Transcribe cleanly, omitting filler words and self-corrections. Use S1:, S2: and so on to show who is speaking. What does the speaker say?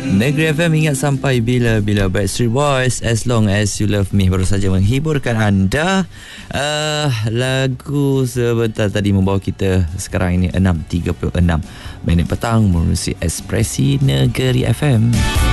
S1: Negeri FM ingat sampai bila-bila. Backstreet Boys, As Long As You Love Me baru saja menghiburkan anda. Lagu sebentar tadi membawa kita sekarang ini 6.36 minit petang menerusi Ekspresi Negeri FM.